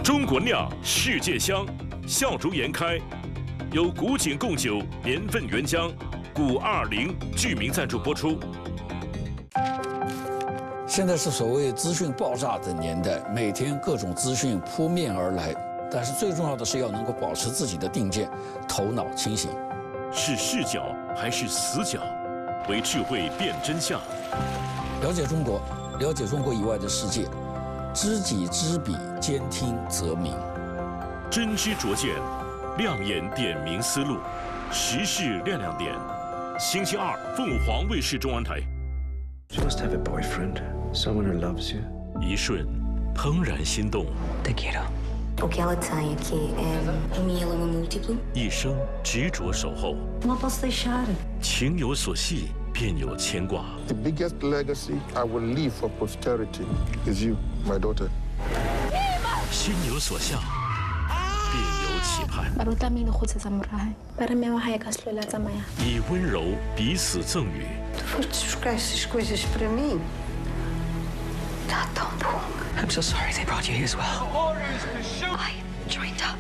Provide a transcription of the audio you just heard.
中国酿，世界香，笑逐颜开。由古井贡酒年份原浆520剧名赞助播出。 现在是所谓资讯爆炸的年代，每天各种资讯扑面而来，但是最重要的是要能够保持自己的定见，头脑清醒。 是视角还是死角？为智慧辨真相。 了解中国，了解中国以外的世界，知己知彼，兼听则明。 真知灼见，亮眼点明思路，时事亮亮点。星期二，凤凰卫视中文台。 You must have a boyfriend, someone who loves you. 一瞬，怦然心动。 Te quiero. O que ela tem aqui é um mieloma múltiplo. 一生执着守候。 Não posso deixar. 情有所系，便有牵挂。 The biggest legacy I will leave for posterity is you, my daughter. 心有所向，便有期盼。 Baru kami lukod sa samurahay para may makayakas lula sa maya. 以温柔彼此赠予。 Tu foste buscar essas coisas para mim? Está tão bom. I'm so sorry they brought you here as well. I joined up.